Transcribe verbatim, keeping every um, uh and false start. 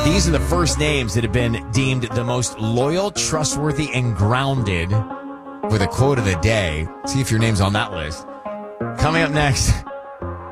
These are the first names that have been deemed the most loyal, trustworthy, and grounded with a quote of the day. See if your name's on that list. Coming up next,